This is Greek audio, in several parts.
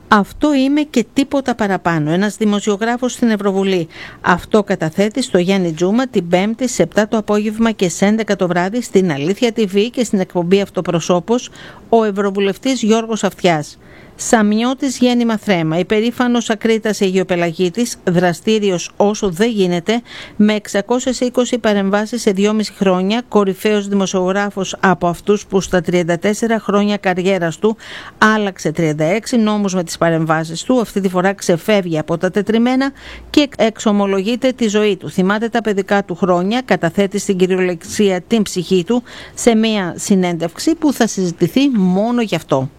Αυτό είμαι και τίποτα παραπάνω. Ένας δημοσιογράφος στην Ευρωβουλή. Αυτό καταθέτει στο Γιάννη Τζούμα την Πέμπτη σε 7 το απόγευμα και σε 11 το βράδυ στην Αλήθεια TV και στην εκπομπή Αυτοπροσώπος ο Ευρωβουλευτής Γιώργος Αυτιάς. Σαμιώτης γέννημα θρέμα, υπερήφανος ακρίτας Αιγιοπελαγίτης, δραστήριος όσο δεν γίνεται, με 620 παρεμβάσεις σε 2,5 χρόνια, κορυφαίος δημοσιογράφος από αυτούς που στα 34 χρόνια καριέρας του άλλαξε 36 νόμους με τις παρεμβάσεις του, αυτή τη φορά ξεφεύγει από τα τετριμένα και εξομολογείται τη ζωή του. Θυμάται τα παιδικά του χρόνια, καταθέτει στην κυριολεξία την ψυχή του σε μια συνέντευξη που θα συζητηθεί μόνο γι' αυτό.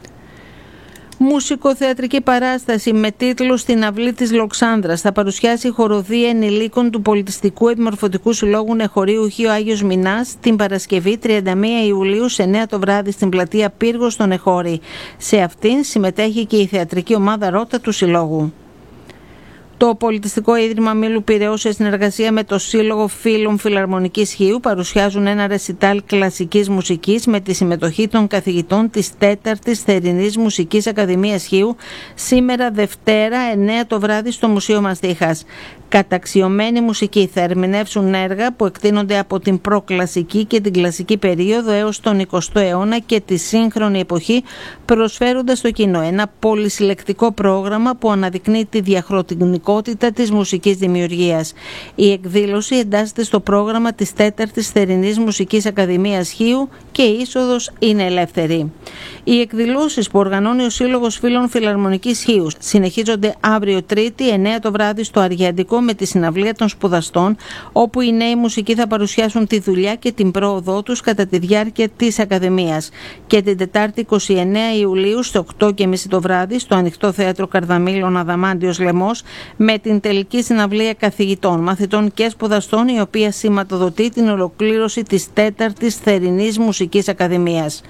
Μουσικοθεατρική παράσταση με τίτλο «Στην αυλή της Λοξάνδρας» θα παρουσιάσει η χοροδία ενηλίκων του Πολιτιστικού Επιμορφωτικού Συλλόγου Νεχωρίου Χ. Άγιος Μινάς την Παρασκευή 31 Ιουλίου σε 9 το βράδυ στην πλατεία Πύργος στο Νεχώρι. Σε αυτήν συμμετέχει και η θεατρική ομάδα Ρότα του Συλλόγου. Το Πολιτιστικό Ίδρυμα Μήλου Πειραιώς σε συνεργασία με το Σύλλογο Φίλων Φιλαρμονικής Χίου παρουσιάζουν ένα ρεσιτάλ κλασικής μουσικής με τη συμμετοχή των καθηγητών της 4ης Θερινής Μουσικής Ακαδημίας Χίου σήμερα Δευτέρα 9 το βράδυ στο Μουσείο Μαστίχας. Καταξιωμένη μουσική θα ερμηνεύσουν έργα που εκτείνονται από την προκλασική και την κλασική περίοδο έως τον 20ο αιώνα και τη σύγχρονη εποχή, προσφέροντας στο κοινό ένα πολυσυλλεκτικό πρόγραμμα που αναδεικνύει τη διαχρονικότητα της μουσικής δημιουργίας. Η εκδήλωση εντάσσεται στο πρόγραμμα της 4ης Θερινής Μουσικής Ακαδημίας Χίου και η είσοδος είναι ελεύθερη. Οι εκδηλώσεις που οργανώνει ο Σύλλογος Φίλων Φιλαρμονικής Χίου συνεχίζονται αύριο Τρίτη 9 το βράδυ στο Αργιαντικό με τη συναυλία των σπουδαστών, όπου οι νέοι μουσικοί θα παρουσιάσουν τη δουλειά και την πρόοδό τους κατά τη διάρκεια της Ακαδημίας. Και την Τετάρτη 29 Ιουλίου στις 8.30 το βράδυ στο Ανοιχτό Θέατρο Καρδαμήλων Αδαμάντιος Λεμός με την τελική συναυλία καθηγητών, μαθητών και σπουδαστών, η οποία σηματοδοτεί την ολοκλήρωση της 4ης Θερινής Μουσικής Ακαδημίας.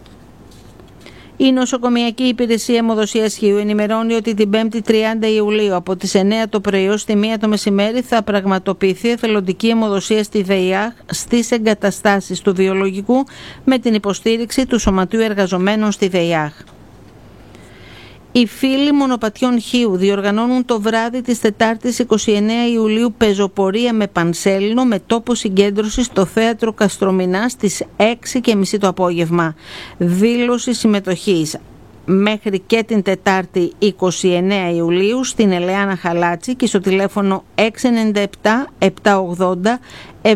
Η Νοσοκομιακή Υπηρεσία Αιμοδοσίας Χίου ενημερώνει ότι την 5η 30 Ιουλίου από τις 9 το πρωί ως τη 1 το μεσημέρι θα πραγματοποιηθεί εθελοντική αιμοδοσία στη ΔΕΙΑΧ στις εγκαταστάσεις του βιολογικού με την υποστήριξη του Σωματείου Εργαζομένων στη ΔΕΙΑΧ. Οι φίλοι Μονοπατιών Χίου διοργανώνουν το βράδυ της Τετάρτης 29 Ιουλίου πεζοπορία με πανσέλινο με τόπο συγκέντρωσης στο Θέατρο Καστρομηνά στις 6.30 το απόγευμα. Δήλωση συμμετοχής μέχρι και την Τετάρτη 29 Ιουλίου στην Ελεάνα Χαλάτση και στο τηλέφωνο 697 780 7159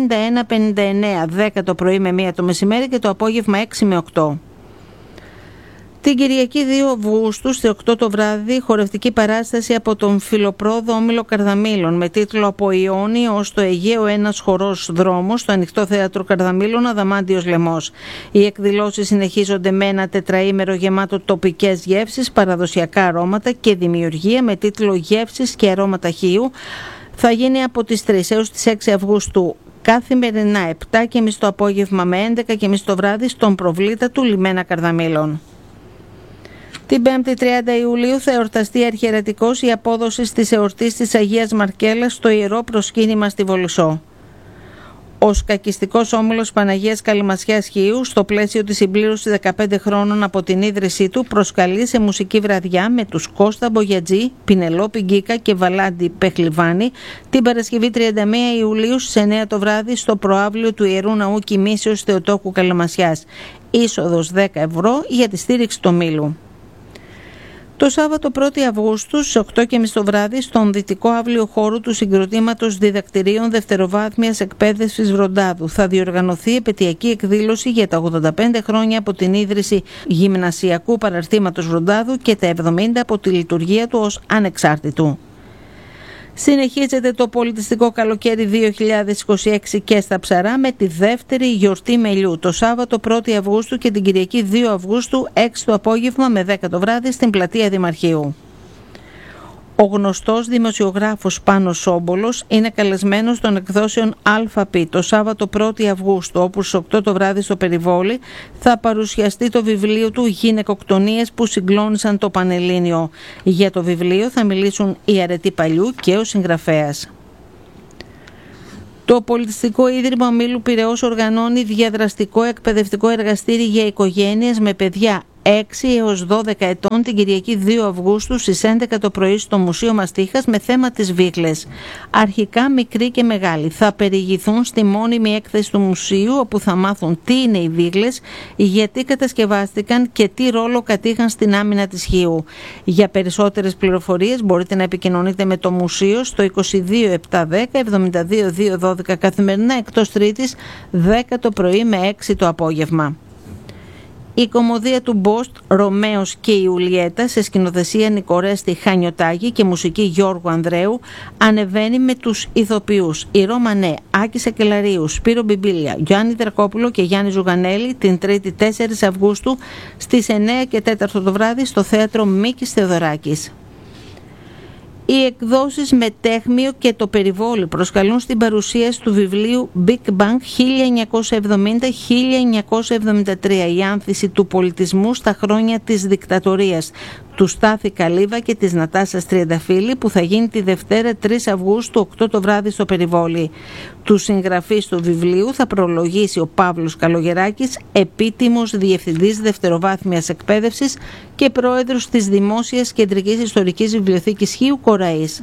10 το πρωί με 1 το μεσημέρι και το απόγευμα 6 με 8. Την Κυριακή 2 Αυγούστου στις 8 το βράδυ χορευτική παράσταση από τον Φιλοπρόδο Όμιλο Καρδαμήλων με τίτλο «Από Ιόνι ως το Αιγαίο ένας χορός δρόμος» στο Ανοιχτό Θέατρο Καρδαμήλων Αδαμάντιος Λεμός. Οι εκδηλώσεις συνεχίζονται με ένα τετραήμερο γεμάτο τοπικές γεύσεις, παραδοσιακά αρώματα και δημιουργία με τίτλο «Γεύσεις και αρώματα Χίου». Θα γίνει από τις 3 έως τις 6 Αυγούστου. Καθημερινά 7.30 το απόγευμα με 11.30 το βράδυ στον προβλήτα του Λιμένα Καρδαμήλων. Την 5η 30 Ιουλίου θα εορταστεί αρχιερατικώς η απόδοση της εορτής της Αγίας Μαρκέλας στο Ιερό Προσκύνημα στη Βολισσό. Ο Σκακιστικός Όμιλος Παναγίας Καλυμασιάς Χίου, στο πλαίσιο της συμπλήρωσης 15 χρόνων από την ίδρυσή του, προσκαλεί σε μουσική βραδιά με τους Κώστα Μπογιατζή, Πινελόπη Γκίκα και Βαλάντι Πεχλιβάνη την Παρασκευή 31 Ιουλίου στις 9 το βράδυ στο προαύλιο του Ιερού Ναού Κοιμήσεως Θεοτόκου Καλυμασιάς. Είσοδος 10 ευρώ για τη στήριξη του ομίλου. Το Σάββατο 1η Αυγούστου στις 8.30 το βράδυ στον δυτικό αύλιο χώρο του Συγκροτήματος Διδακτηρίων Δευτεροβάθμιας Εκπαίδευσης Βροντάδου θα διοργανωθεί επαιτειακή εκδήλωση για τα 85 χρόνια από την ίδρυση Γυμνασιακού Παραρτήματος Βροντάδου και τα 70 από τη λειτουργία του ως ανεξάρτητου. Συνεχίζεται το πολιτιστικό καλοκαίρι 2026 και στα Ψαρά με τη δεύτερη γιορτή μελιού το Σάββατο 1η Αυγούστου και την Κυριακή 2 Αυγούστου 6 το απόγευμα με 10 το βράδυ στην πλατεία Δημαρχείου. Ο γνωστός δημοσιογράφος Πάνος Σόμπολος είναι καλεσμένος των εκδόσεων ΑΠ το Σάββατο 1η Αυγούστου, όπου στις 8 το βράδυ στο Περιβόλι θα παρουσιαστεί το βιβλίο του «Γυναικοκτονίες που συγκλώνησαν το Πανελλήνιο». Για το βιβλίο θα μιλήσουν η Αρετή Παλιού και ο συγγραφέας. Το Πολιτιστικό Ίδρυμα Μήλου Πειραιώς οργανώνει διαδραστικό εκπαιδευτικό εργαστήρι για οικογένειες με παιδιά 6 έως 12 ετών την Κυριακή 2 Αυγούστου στις 11 το πρωί στο Μουσείο Μαστίχας με θέμα τις βίγλες. Αρχικά μικροί και μεγάλοι θα περιηγηθούν στη μόνιμη έκθεση του μουσείου, όπου θα μάθουν τι είναι οι βίγλες, γιατί κατασκευάστηκαν και τι ρόλο κατήχαν στην άμυνα της Χίου. Για περισσότερες πληροφορίες μπορείτε να επικοινωνείτε με το μουσείο στο 22 710 72 212 καθημερινά, εκτός Τρίτης 10 το πρωί με 6 το απόγευμα. Η κωμωδία του Μπόστ, Ρωμαίος και η Ιουλιέτα, σε σκηνοθεσία Νικορέστη Χανιωτάκη και μουσική Γιώργου Ανδρέου, ανεβαίνει με τους ηθοποιούς Ηρώ Μανέ, Άκη Σακελαρίου, Σπύρο Μπιμπίλια, Γιάννη Δρακόπουλο και Γιάννη Ζουγανέλη την Τρίτη 4 Αυγούστου στις 9 και 4 το βράδυ στο Θέατρο Μίκης Θεοδωράκης. Οι εκδόσεις Μετέχμιο και το Περιβόλι προσκαλούν στην παρουσίαση του βιβλίου Big Bang 1970-1973, η άνθηση του πολιτισμού στα χρόνια της δικτατορίας, του Στάθη Καλύβα και της Νατάσας Τριανταφύλλη, που θα γίνει τη Δευτέρα 3 Αυγούστου 8 το βράδυ στο Περιβόλι. Τους συγγραφείς του βιβλίου θα προλογίσει ο Παύλος Καλογεράκης, επίτιμος διευθυντής δευτεροβάθμιας εκπαίδευσης και πρόεδρος της Δημόσιας Κεντρικής Ιστορικής Βιβλιοθήκης Χίου Κοραής.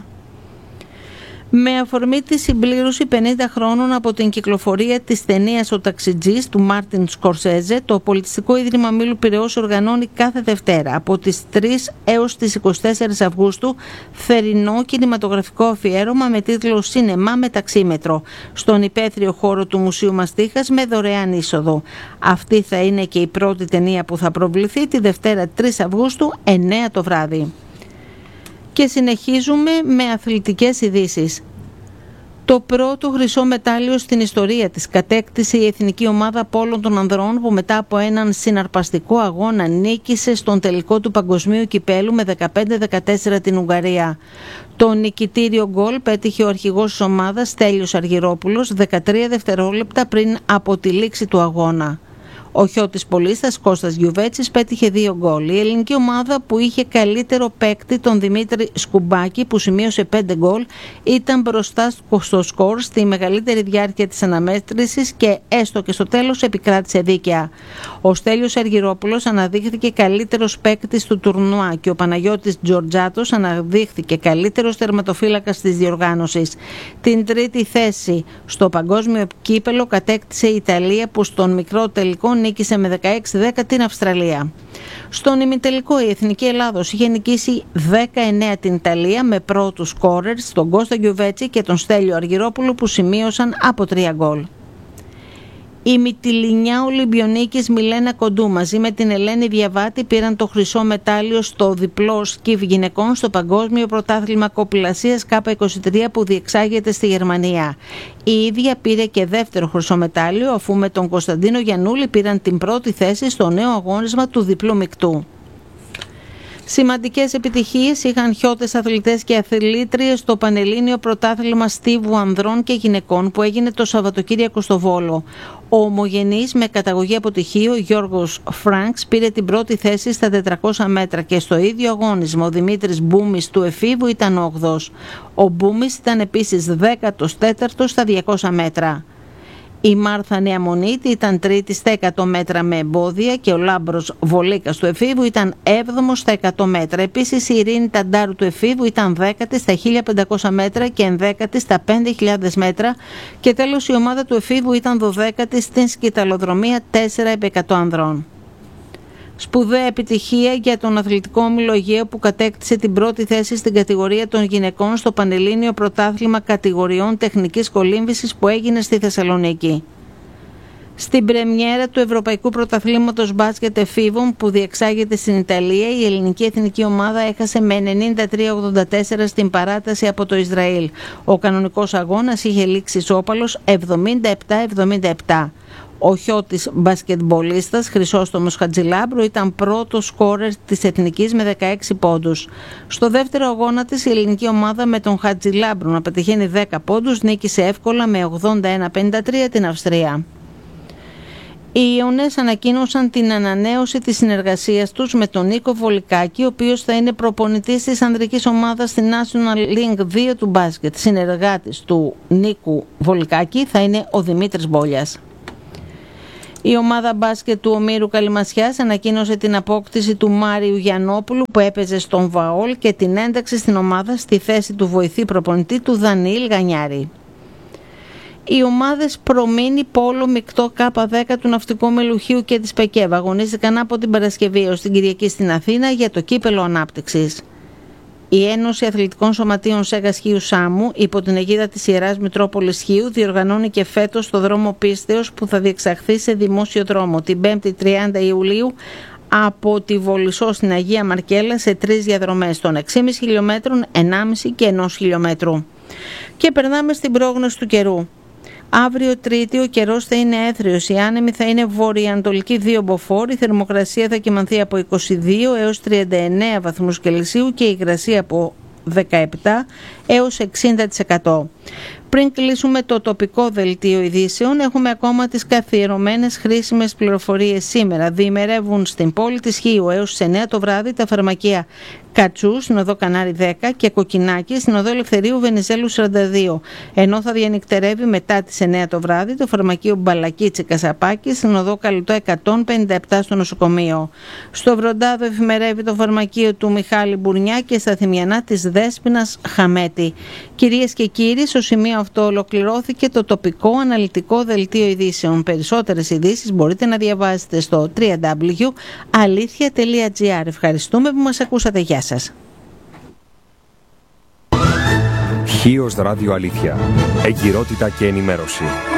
Με αφορμή τη συμπλήρωση 50 χρόνων από την κυκλοφορία της ταινίας «Ο Ταξιτζής» του Μάρτιν Σκορσέζε, το Πολιτιστικό Ίδρυμα Μήλου Πειραιώς οργανώνει κάθε Δευτέρα από τις 3 έως τις 24 Αυγούστου θερινό κινηματογραφικό αφιέρωμα με τίτλο «Σινεμά με ταξίμετρο» στον υπαίθριο χώρο του Μουσείου Μαστίχας με δωρεάν είσοδο. Αυτή θα είναι και η πρώτη ταινία που θα προβληθεί τη Δευτέρα 3 Αυγούστου 9 το βράδυ. Και συνεχίζουμε με αθλητικές ειδήσεις. Το πρώτο χρυσό μετάλλιο στην ιστορία της κατέκτησε η Εθνική Ομάδα Πόλων των Ανδρών, που μετά από έναν συναρπαστικό αγώνα νίκησε στον τελικό του Παγκοσμίου Κυπέλου με 15-14 την Ουγγαρία. Το νικητήριο γκολ πέτυχε ο αρχηγός της ομάδας Στέλιος Αργυρόπουλος 13 δευτερόλεπτα πριν από τη λήξη του αγώνα. Ο Χιώτης Πολίστας Κώστας Γιουβέτσης πέτυχε 2 γκολ. Η ελληνική ομάδα, που είχε καλύτερο παίκτη τον Δημήτρη Σκουμπάκη που σημείωσε 5 γκολ, ήταν μπροστά στο σκορ στη μεγαλύτερη διάρκεια της αναμέτρησης και έστω και στο τέλος επικράτησε δίκαια. Ο Στέλιος Αργυρόπουλος αναδείχθηκε καλύτερος παίκτης του τουρνουά και ο Παναγιώτης Τζορτζάτος αναδείχθηκε καλύτερος τερματοφύλακας της διοργάνωσης. Την τρίτη θέση στο παγκόσμιο κύπελο κατέκτησε η Ιταλία, που στον μικρό τελικό νίκησε με 16-10 την Αυστραλία. Στον ημιτελικό η Εθνική Ελλάδος είχε νικήσει 19 την Ιταλία με πρώτους σκόρερς τον Κώστα Γιουβέτσι και τον Στέλιο Αργυρόπουλο, που σημείωσαν από 3 γκολ. Η Μυτιληνιά Ολυμπιονίκης Μιλένα Κοντού μαζί με την Ελένη Διαβάτη πήραν το χρυσό μετάλλιο στο διπλό σκιφ γυναικών στο Παγκόσμιο Πρωτάθλημα Κοπηλασίας K23 που διεξάγεται στη Γερμανία. Η ίδια πήρε και δεύτερο χρυσό μετάλλιο, αφού με τον Κωνσταντίνο Γιαννούλη πήραν την πρώτη θέση στο νέο αγώνισμα του διπλού μεικτού. Σημαντικές επιτυχίες είχαν χιώτες αθλητές και αθλήτριες στο Πανελλήνιο Πρωτάθλημα Στίβου Ανδρών και Γυναικών που έγινε το Σαββατοκύριακο στο Βόλο. Ο ομογενής με καταγωγή από τη Χίο, Γιώργος Φρανκς, πήρε την πρώτη θέση στα 400 μέτρα και στο ίδιο αγώνισμα ο Δημήτρης Μπούμης του εφήβου ήταν 8ος. Ο Μπούμης ήταν επίσης 14ος στα 200 μέτρα. Η Μάρθα Νεαμονίτη ήταν τρίτη στα 100 μέτρα με εμπόδια και ο Λάμπρος Βολίκας του εφήβου ήταν 7ος στα 100 μέτρα. Επίσης η Ειρήνη Ταντάρου του εφήβου ήταν 10η στα 1500 μέτρα και 11η στα 5.000 μέτρα και τέλος η ομάδα του εφήβου ήταν 12η στην σκηταλοδρομία 4x100 ανδρών. Σπουδαία επιτυχία για τον αθλητικό όμιλο Αιγαίου που κατέκτησε την πρώτη θέση στην κατηγορία των γυναικών στο Πανελλήνιο Πρωτάθλημα Κατηγοριών Τεχνικής Κολύμβησης που έγινε στη Θεσσαλονίκη. Στην πρεμιέρα του Ευρωπαϊκού Πρωταθλήματος Μπάσκετ Εφήβων που διεξάγεται στην Ιταλία, η ελληνική εθνική ομάδα έχασε με 93-84 στην παράταση από το Ισραήλ. Ο κανονικός αγώνας είχε λήξει ισόπαλος 77-77. Ο χιώτης μπασκετμπολίστας Χρυσόστομος Χατζηλάμπρου ήταν πρώτος σκόρερ της Εθνικής με 16 πόντους. Στο δεύτερο αγώνα της η ελληνική ομάδα με τον Χατζηλάμπρου να πετυχαίνει 10 πόντους νίκησε εύκολα με 81-53 την Αυστρία. Οι Ιωνές ανακοίνωσαν την ανανέωση της συνεργασίας τους με τον Νίκο Βολικάκη, ο οποίος θα είναι προπονητής της ανδρικής ομάδας στη National League 2 του μπάσκετ. Συνεργάτης του Νίκου Βολικάκη θα είναι ο Δημήτρης Μπόλιας. Η ομάδα μπάσκετ του Ομήρου Καλυμασιάς ανακοίνωσε την απόκτηση του Μάριου Γιαννόπουλου που έπαιζε στον Βαόλ και την ένταξη στην ομάδα στη θέση του βοηθή προπονητή του Δανιήλ Γανιάρη. Οι ομάδες Προμήνη, Πόλο, Μεικτό, K10 του Ναυτικού Μελουχίου και της ΠΕΚΕΒ αγωνίστηκαν από την Παρασκευή έως την Κυριακή στην Αθήνα για το κύπελο ανάπτυξης. Η Ένωση Αθλητικών Σωματείων Σέγας Χίου Σάμου, υπό την αιγίδα της Ιεράς Μητρόπολης Χίου, διοργανώνει και φέτος το δρόμο πίστεως που θα διεξαχθεί σε δημόσιο δρόμο την 5η 30 Ιουλίου από τη Βολισσό στην Αγία Μαρκέλα σε 3 διαδρομές των 6,5 χιλιόμετρων, 1,5 και 1 χιλιόμετρου. Και περνάμε στην πρόγνωση του καιρού. Αύριο Τρίτη ο καιρός θα είναι έθριος, οι άνεμοι θα είναι βορειοανατολική 2 μποφόρ, η θερμοκρασία θα κυμανθεί από 22 έως 39 βαθμούς Κελσίου και η υγρασία από 17 έως 60%. Πριν κλείσουμε το τοπικό δελτίο ειδήσεων, έχουμε ακόμα τις καθιερωμένες χρήσιμες πληροφορίες σήμερα. Διημερεύουν στην πόλη της Χίου έως 9 το βράδυ τα φαρμακεία Κατσού στην οδό Κανάρι 10 και Κοκκινάκη στην οδό Ελευθερίου Βενιζέλου 42. Ενώ θα διανυκτερεύει μετά τις 9 το βράδυ το φαρμακείο Μπαλακίτσι Κασαπάκη στην οδό Καλουτό 157 στο νοσοκομείο. Στο Βροντάδο εφημερεύει το φαρμακείο του Μιχάλη Μπουρνιά και στα Θυμιανά της Δέσποινας Χαμέτη. Κυρίες και κύριοι, στο σημείο αυτό ολοκληρώθηκε το τοπικό αναλυτικό δελτίο ειδήσεων. Περισσότερες ειδήσεις μπορείτε να διαβάσετε στο www.alithia.gr. Ευχαριστούμε που μας ακούσατε. Γεια σας. Χίος Ράδιο Αλήθεια. Εγκυρότητα και ενημέρωση.